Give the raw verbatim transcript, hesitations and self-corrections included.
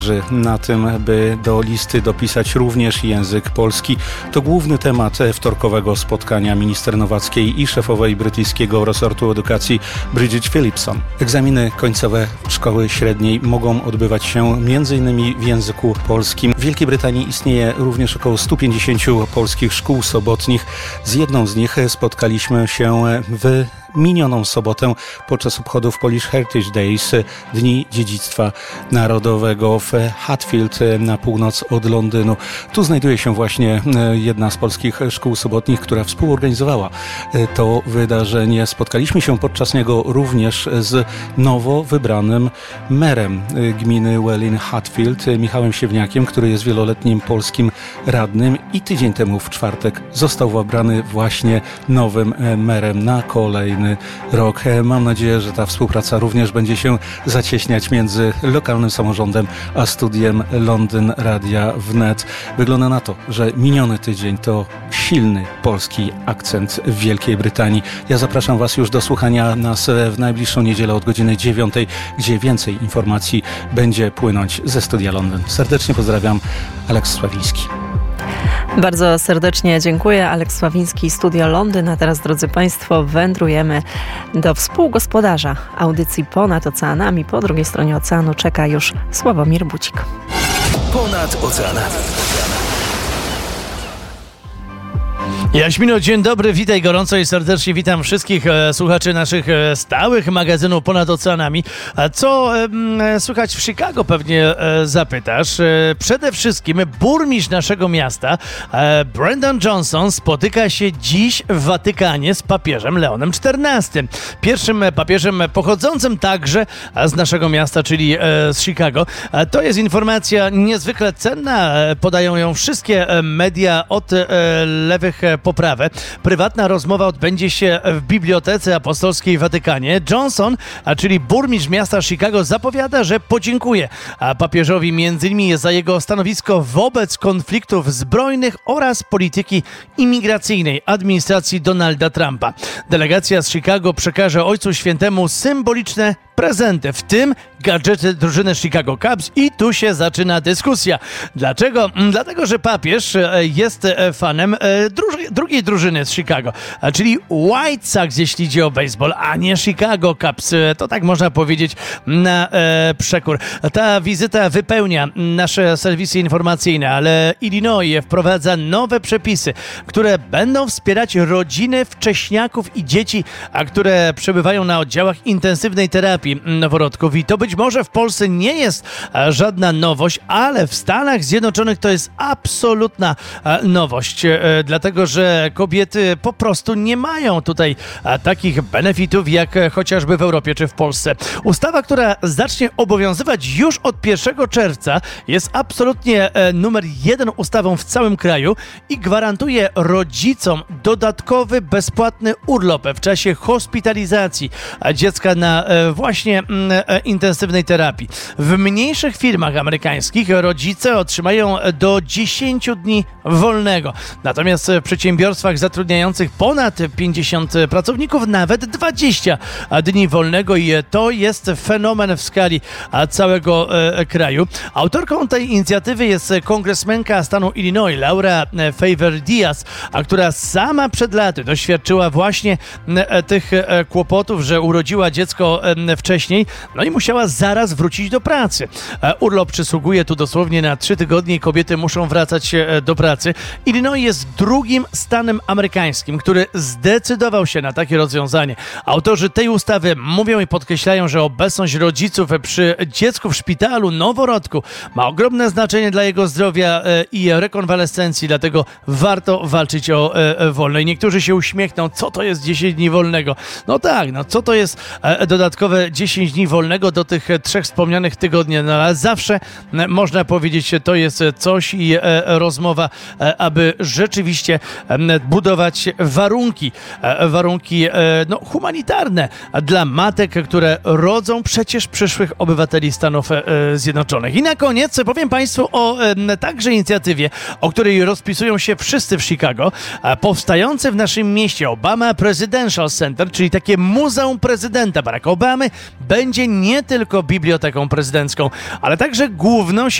Na tym, by do listy dopisać również język polski. To główny temat wtorkowego spotkania minister Nowackiej i szefowej brytyjskiego resortu edukacji Bridget Phillipson. Egzaminy końcowe szkoły średniej mogą odbywać się między innymi w języku polskim. W Wielkiej Brytanii istnieje również około sto pięćdziesiąt polskich szkół sobotnich. Z jedną z nich spotkaliśmy się w minioną sobotę podczas obchodów Polish Heritage Days, Dni Dziedzictwa Narodowego w Hatfield na północ od Londynu. Tu znajduje się właśnie jedna z polskich szkół sobotnich, która współorganizowała to wydarzenie. Spotkaliśmy się podczas niego również z nowo wybranym merem gminy Welwyn Hatfield, Michałem Siewniakiem, który jest wieloletnim polskim radnym i tydzień temu w czwartek został wybrany właśnie nowym merem na kolejny rok. Mam nadzieję, że ta współpraca również będzie się zacieśniać między lokalnym samorządem a studiem Londyn Radia Wnet. Wygląda na to, że miniony tydzień to silny polski akcent w Wielkiej Brytanii. Ja zapraszam Was już do słuchania nas w najbliższą niedzielę od godziny dziewiątej, gdzie więcej informacji będzie płynąć ze studia Londyn. Serdecznie pozdrawiam, Aleks Sławiński. Bardzo serdecznie dziękuję. Aleks Sławiński, Studio Londyn. A teraz, drodzy Państwo, wędrujemy do współgospodarza audycji Ponad Oceanami. Po drugiej stronie oceanu czeka już Sławomir Bucik. Ponad Oceanami. Jaśmino, dzień dobry, witaj gorąco i serdecznie witam wszystkich e, słuchaczy naszych e, stałych magazynów Ponad Oceanami. A co e, słychać w Chicago, pewnie e, zapytasz. E, przede wszystkim burmistrz naszego miasta, e, Brendan Johnson, spotyka się dziś w Watykanie z papieżem Leonem czternastym. Pierwszym papieżem pochodzącym także z naszego miasta, czyli e, z Chicago. E, to jest informacja niezwykle cenna. E, podają ją wszystkie e, media od e, lewych e, poprawę. Prywatna rozmowa odbędzie się w Bibliotece Apostolskiej w Watykanie. Johnson, a czyli burmistrz miasta Chicago, zapowiada, że podziękuje papieżowi między innymi za jego stanowisko wobec konfliktów zbrojnych oraz polityki imigracyjnej administracji Donalda Trumpa. Delegacja z Chicago przekaże Ojcu Świętemu symboliczne prezenty, w tym gadżety drużyny Chicago Cubs, i tu się zaczyna dyskusja. Dlaczego? Dlatego, że papież jest fanem druży- drugiej drużyny z Chicago, czyli White Sox, jeśli idzie o baseball, a nie Chicago Cubs. To tak można powiedzieć na e, przekór. Ta wizyta wypełnia nasze serwisy informacyjne, ale Illinois wprowadza nowe przepisy, które będą wspierać rodziny wcześniaków i dzieci, a które przebywają na oddziałach intensywnej terapii noworodków. I to być może w Polsce nie jest żadna nowość, ale w Stanach Zjednoczonych to jest absolutna nowość, dlatego że kobiety po prostu nie mają tutaj takich benefitów jak chociażby w Europie czy w Polsce. Ustawa, która zacznie obowiązywać już od pierwszego czerwca, jest absolutnie numer jeden ustawą w całym kraju i gwarantuje rodzicom dodatkowy, bezpłatny urlop w czasie hospitalizacji dziecka na właśnie intensywnej terapii. W mniejszych firmach amerykańskich rodzice otrzymają do dziesięciu dni wolnego. Natomiast w przedsiębiorstwach zatrudniających ponad pięćdziesiąt pracowników nawet dwadzieścia dni wolnego i to jest fenomen w skali całego kraju. Autorką tej inicjatywy jest kongresmenka stanu Illinois, Laura Favor Diaz, a która sama przed laty doświadczyła właśnie tych kłopotów, że urodziła dziecko wcześniej, no i musiała zaraz wrócić do pracy. Urlop przysługuje tu dosłownie na trzy tygodnie i kobiety muszą wracać do pracy. Illinois jest drugim stanem amerykańskim, który zdecydował się na takie rozwiązanie. Autorzy tej ustawy mówią i podkreślają, że obecność rodziców przy dziecku w szpitalu, noworodku ma ogromne znaczenie dla jego zdrowia i rekonwalescencji, dlatego warto walczyć o wolne. I niektórzy się uśmiechną, co to jest dziesięć dni wolnego? No tak, no co to jest dodatkowe dziesięć dni wolnego do tych trzech wspomnianych tygodni, no ale zawsze można powiedzieć, że to jest coś i rozmowa, aby rzeczywiście budować warunki, warunki no, humanitarne dla matek, które rodzą przecież przyszłych obywateli Stanów Zjednoczonych. I na koniec powiem Państwu o także inicjatywie, o której rozpisują się wszyscy w Chicago, powstające w naszym mieście Obama Presidential Center, czyli takie muzeum prezydenta Baracka Obamy będzie nie tylko biblioteką prezydencką, ale także główną